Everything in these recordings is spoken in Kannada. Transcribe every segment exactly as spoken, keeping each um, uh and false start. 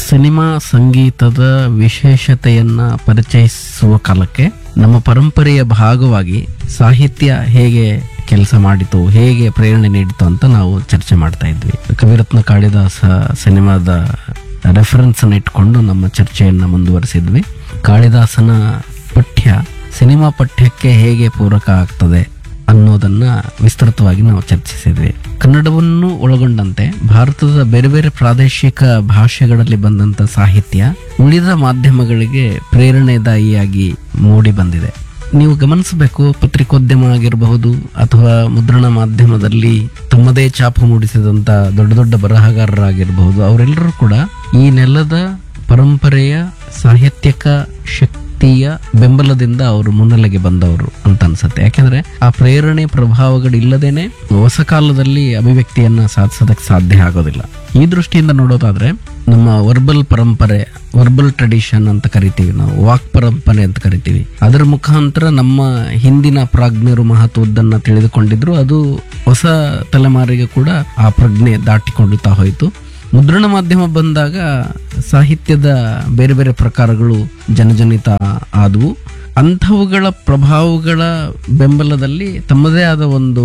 ಸಿನಿಮಾ ಸಂಗೀತದ ವಿಶೇಷತೆಯನ್ನ ಪರಿಚಯಿಸುವ ಕಾಲಕ್ಕೆ ನಮ್ಮ ಪರಂಪರೆಯ ಭಾಗವಾಗಿ ಸಾಹಿತ್ಯ ಹೇಗೆ ಕೆಲಸ ಮಾಡಿತು, ಹೇಗೆ ಪ್ರೇರಣೆ ನೀಡಿತು ಅಂತ ನಾವು ಚರ್ಚೆ ಮಾಡ್ತಾ ಇದ್ವಿ. ಕವಿರತ್ನ ಕಾಳಿದಾಸ ಸಿನಿಮಾದ ರೆಫರೆನ್ಸ್ ಅನ್ನು ಇಟ್ಕೊಂಡು ನಮ್ಮ ಚರ್ಚೆಯನ್ನ ಮುಂದುವರಿಸಿದ್ವಿ. ಕಾಳಿದಾಸನ ಪಠ್ಯ ಸಿನಿಮಾ ಪಠ್ಯಕ್ಕೆ ಹೇಗೆ ಪೂರಕ ಆಗ್ತದೆ ಅನ್ನೋದನ್ನ ವಿಸ್ತೃತವಾಗಿ ನಾವು ಚರ್ಚಿಸಿದ್ವಿ. ಕನ್ನಡವನ್ನು ಒಳಗೊಂಡಂತೆ ಭಾರತದ ಬೇರೆ ಬೇರೆ ಪ್ರಾದೇಶಿಕ ಭಾಷೆಗಳಲ್ಲಿ ಬಂದಂತ ಸಾಹಿತ್ಯ ಉಳಿದ ಮಾಧ್ಯಮಗಳಿಗೆ ಪ್ರೇರಣೆದಾಯಿಯಾಗಿ ಮೂಡಿ ಬಂದಿದೆ. ನೀವು ಗಮನಿಸಬೇಕು, ಪತ್ರಿಕೋದ್ಯಮ ಆಗಿರಬಹುದು ಅಥವಾ ಮುದ್ರಣ ಮಾಧ್ಯಮದಲ್ಲಿ ತಮ್ಮದೇ ಛಾಪು ಮೂಡಿಸಿದಂತ ದೊಡ್ಡ ದೊಡ್ಡ ಬರಹಗಾರರಾಗಿರಬಹುದು, ಅವರೆಲ್ಲರೂ ಕೂಡ ಈ ನೆಲದ ಪರಂಪರೆಯ ಸಾಹಿತ್ಯಕ ಶಕ್ತಿಯ ಬೆಂಬಲದಿಂದ ಅವರು ಮುನ್ನೆಲೆಗೆ ಬಂದವರು ಅಂತ ಅನ್ಸುತ್ತೆ. ಯಾಕೆಂದ್ರೆ ಆ ಪ್ರೇರಣೆ ಪ್ರಭಾವಗಳು ಇಲ್ಲದೇನೆ ಹೊಸ ಕಾಲದಲ್ಲಿ ಅಭಿವ್ಯಕ್ತಿಯನ್ನ ಸಾಧಿಸೋದಕ್ಕೆ ಸಾಧ್ಯ ಆಗೋದಿಲ್ಲ. ಈ ದೃಷ್ಟಿಯಿಂದ ನೋಡೋದಾದ್ರೆ ನಮ್ಮ ವರ್ಬಲ್ ಪರಂಪರೆ, ವರ್ಬಲ್ ಟ್ರೆಡಿಷನ್ ಅಂತ ಕರಿತೀವಿ ನಾವು, ವಾಕ್ ಪರಂಪರೆ ಅಂತ ಕರಿತೀವಿ, ಅದರ ಮುಖಾಂತರ ನಮ್ಮ ಹಿಂದಿನ ಪ್ರಾಜ್ಞರು ಮಹತ್ವದ್ದನ್ನ ತಿಳಿದುಕೊಂಡಿದ್ರು. ಅದು ಹೊಸ ತಲೆಮಾರಿಗೆ ಕೂಡ ಆ ಪ್ರಜ್ಞೆ ದಾಟಿಕೊಳ್ಳುತ್ತಾ ಹೋಯಿತು. ಮುದ್ರಣ ಮಾಧ್ಯಮ ಬಂದಾಗ ಸಾಹಿತ್ಯದ ಬೇರೆ ಬೇರೆ ಪ್ರಕಾರಗಳು ಜನಜನಿತ ಆದವು. ಅಂಥವುಗಳ ಪ್ರಭಾವಗಳ ಬೆಂಬಲದಲ್ಲಿ ತಮ್ಮದೇ ಆದ ಒಂದು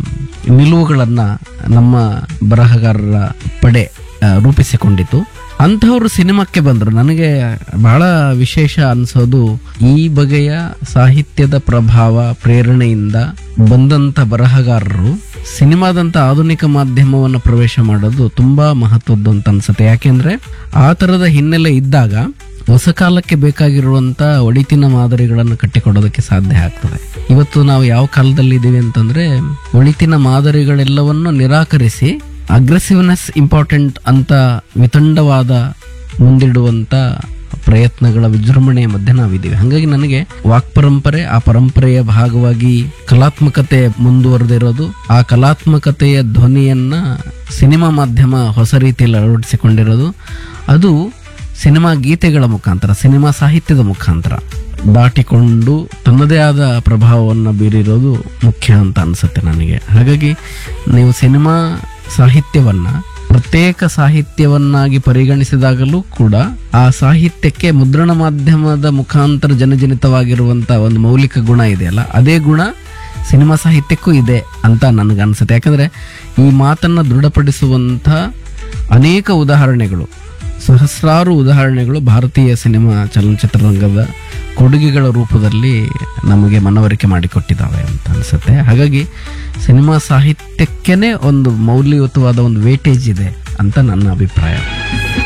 ನಿಲುವುಗಳನ್ನ ನಮ್ಮ ಬರಹಗಾರರ ಪಡೆ ರೂಪಿಸಿಕೊಂಡಿತು. ಅಂಥವ್ರು ಸಿನಿಮಾಕ್ಕೆ ಬಂದರು. ನನಗೆ ಬಹಳ ವಿಶೇಷ ಅನ್ಸೋದು, ಈ ಬಗೆಯ ಸಾಹಿತ್ಯದ ಪ್ರಭಾವ ಪ್ರೇರಣೆಯಿಂದ ಬಂದಂತ ಬರಹಗಾರರು ಸಿನಿಮಾದಂತ ಆಧುನಿಕ ಮಾಧ್ಯಮವನ್ನು ಪ್ರವೇಶ ಮಾಡೋದು ತುಂಬಾ ಮಹತ್ವದ್ದು ಅಂತ ಅನ್ಸುತ್ತೆ. ಯಾಕೆಂದ್ರೆ ಆ ತರದ ಹಿನ್ನೆಲೆ ಇದ್ದಾಗ ಹೊಸ ಕಾಲಕ್ಕೆ ಬೇಕಾಗಿರುವಂತ ಒಳಿತಿನ ಮಾದರಿಗಳನ್ನು ಕಟ್ಟಿಕೊಡೋದಕ್ಕೆ ಸಾಧ್ಯ ಆಗ್ತದೆ. ಇವತ್ತು ನಾವು ಯಾವ ಕಾಲದಲ್ಲಿ ಇದ್ದೀವಿ ಅಂತಂದ್ರೆ, ಒಳಿತಿನ ಮಾದರಿಗಳೆಲ್ಲವನ್ನು ನಿರಾಕರಿಸಿ ಅಗ್ರೆಸಿವ್ನೆಸ್ ಇಂಪಾರ್ಟೆಂಟ್ ಅಂತ ವಿತಂಡವಾದ ಮುಂದಿಡುವಂತ ಪ್ರಯತ್ನಗಳ ವಿಜೃಂಭಣೆಯ ಮಧ್ಯೆ ನಾವಿದ್ದೀವಿ. ಹಾಗಾಗಿ ನನಗೆ ವಾಕ್ ಪರಂಪರೆ, ಆ ಪರಂಪರೆಯ ಭಾಗವಾಗಿ ಕಲಾತ್ಮಕತೆ ಮುಂದುವರೆದಿರೋದು, ಆ ಕಲಾತ್ಮಕತೆಯ ಧ್ವನಿಯನ್ನ ಸಿನಿಮಾ ಮಾಧ್ಯಮ ಹೊಸ ರೀತಿಯಲ್ಲಿ ಅಳವಡಿಸಿಕೊಂಡಿರೋದು, ಅದು ಸಿನಿಮಾ ಗೀತೆಗಳ ಮುಖಾಂತರ, ಸಿನಿಮಾ ಸಾಹಿತ್ಯದ ಮುಖಾಂತರ ದಾಟಿಕೊಂಡು ತನ್ನದೇ ಆದ ಪ್ರಭಾವವನ್ನು ಬೀರಿರೋದು ಮುಖ್ಯ ಅಂತ ಅನ್ಸುತ್ತೆ ನನಗೆ. ಹಾಗಾಗಿ ನೀವು ಸಿನಿಮಾ ಸಾಹಿತ್ಯವನ್ನ ಪ್ರತ್ಯೇಕ ಸಾಹಿತ್ಯವನ್ನಾಗಿ ಪರಿಗಣಿಸಿದಾಗಲೂ ಕೂಡ ಆ ಸಾಹಿತ್ಯಕ್ಕೆ ಮುದ್ರಣ ಮಾಧ್ಯಮದ ಮುಖಾಂತರ ಜನಜನಿತವಾಗಿರುವಂತಹ ಒಂದು ಮೌಲಿಕ ಗುಣ ಇದೆಯಲ್ಲ, ಅದೇ ಗುಣ ಸಿನಿಮಾ ಸಾಹಿತ್ಯಕ್ಕೂ ಇದೆ ಅಂತ ನನಗನ್ಸುತ್ತೆ. ಯಾಕಂದ್ರೆ ಈ ಮಾತನ್ನ ದೃಢಪಡಿಸುವಂಥ ಅನೇಕ ಉದಾಹರಣೆಗಳು, ಸಹಸ್ರಾರು ಉದಾಹರಣೆಗಳು ಭಾರತೀಯ ಸಿನಿಮಾ ಚಲನಚಿತ್ರರಂಗದ ಕೊಡುಗೆಗಳ ರೂಪದಲ್ಲಿ ನಮಗೆ ಮನವರಿಕೆ ಮಾಡಿಕೊಟ್ಟಿದ್ದಾವೆ ಅಂತ ಅನಿಸುತ್ತೆ. ಹಾಗಾಗಿ ಸಿನಿಮಾ ಸಾಹಿತ್ಯಕ್ಕೇನೆ ಒಂದು ಮೌಲ್ಯಯುತವಾದ ಒಂದು ವೇಟೇಜ್ ಇದೆ ಅಂತ ನನ್ನ ಅಭಿಪ್ರಾಯ.